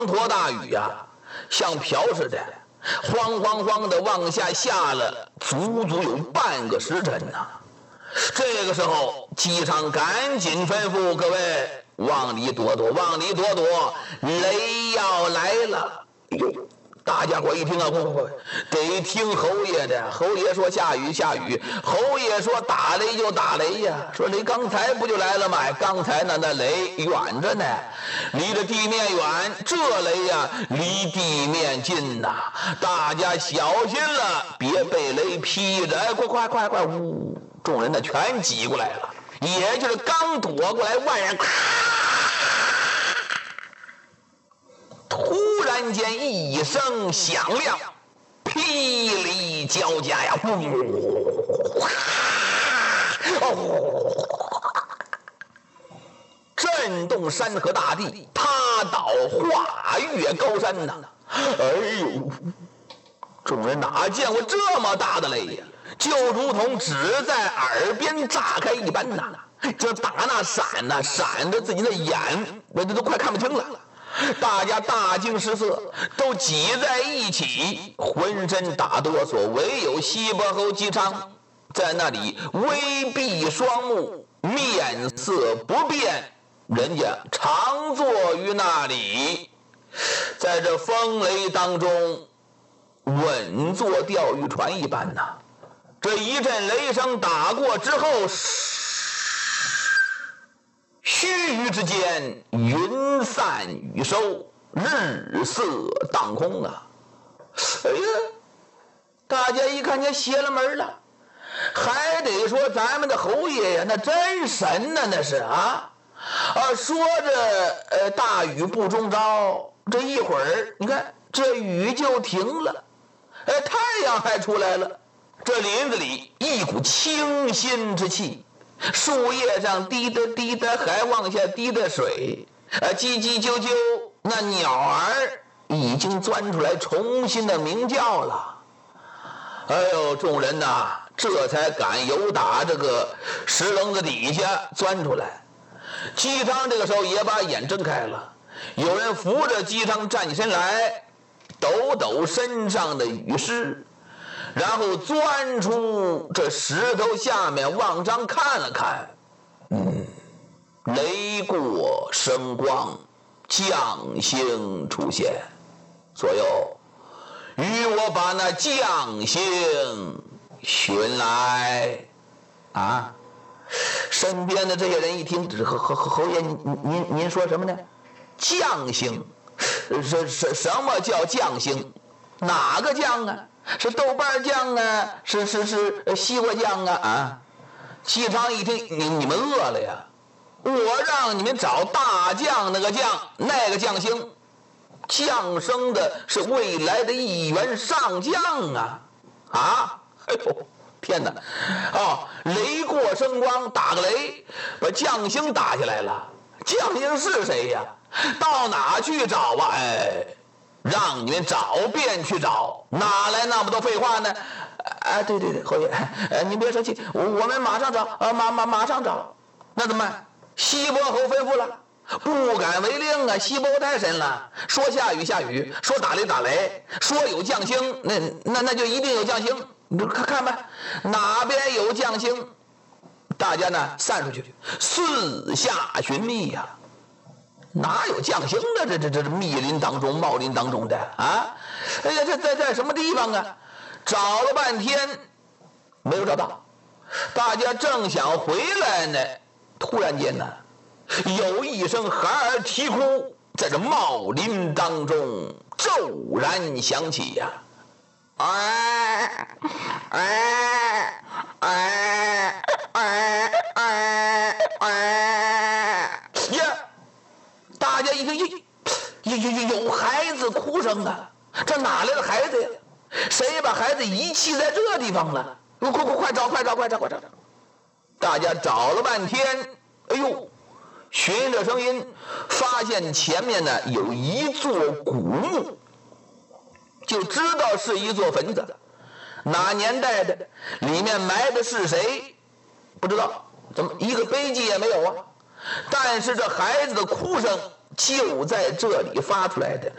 沱大雨呀，像瓢似的，慌慌慌的往下下了，足足有半个时辰呐。这个时候，姬昌赶紧吩咐各位往里躲躲，往里躲躲，雷要来了。哟，大家伙一听啊，快，得听侯爷的。侯爷说下雨下雨，侯爷说打雷就打雷呀。说雷刚才不就来了吗？刚才那雷远着呢，离着地面远，这雷呀离地面近呐。大家小心了，别被雷劈着。哎，快！呜！众人呢全挤过来了，也就是刚躲过来，万人突然间一声响亮，霹雳交加呀！震动山河大地，塌倒化越高山呐！哎呦，众人哪见过这么大的雷呀？就如同只在耳边炸开一般呐！这打那闪呐，闪着自己的眼，那都快看不清了。大家大惊失色，都挤在一起，浑身打哆嗦。唯有西伯侯姬昌在那里微闭双目，面色不变，人家常坐于那里，在这风雷当中稳坐钓鱼船一般呐。这一阵雷声打过之后，须臾之间，云散雨收，日色当空啊！哎呀，大家一看见邪了门了，还得说咱们的侯爷呀，那真神呢，那是啊！说着大雨不中招，这一会儿你看这雨就停了，太阳还出来了。这林子里一股清新之气，树叶上滴答还往下滴的水，叽叽啾啾，那鸟儿已经钻出来重新的鸣叫了。哎呦，众人呐，这才敢由打这个石棱子底下钻出来。姬昌这个时候也把眼睁开了，有人扶着姬昌站起身来，抖抖身上的雨湿，然后钻出这石头下面往上看了看，雷过生光，将星出现。左右，与我把那将星寻来啊！身边的这些人一听，侯爷您说什么呢？将星？什么叫将星？哪个将啊？是豆瓣酱啊，是西瓜酱啊！姬昌一听，你们饿了呀？我让你们找大将那个将，那个将星，降生的是未来的一员上将啊！哎呦，天哪！雷过生光，打个雷，把将星打下来了。将星是谁呀？到哪去找啊？让你们找便去找，哪来那么多废话呢？对，侯爷，您别生气，我们马上找，马上找。那怎么办？西伯侯吩咐了，不敢违令啊！西伯侯太神了，说下雨下雨，说打雷打雷，说有将星，那就一定有将星。你就看吧，哪边有将星，大家呢散出去，四下寻觅呀。哪有将星的？这密林当中、茂林当中的啊！哎呀，这在什么地方啊？找了半天没有找到，大家正想回来呢，突然间呢，有一声孩儿啼哭在这茂林当中骤然响起呀！呀！大家一听，有孩子哭声啊！这哪来的孩子呀？谁把孩子遗弃在这地方了？快找！大家找了半天，哎呦，循着声音发现前面呢有一座古墓，就知道是一座坟子。哪年代的？里面埋的是谁？不知道，怎么一个碑记也没有啊？但是这孩子的哭声就在这里发出来的，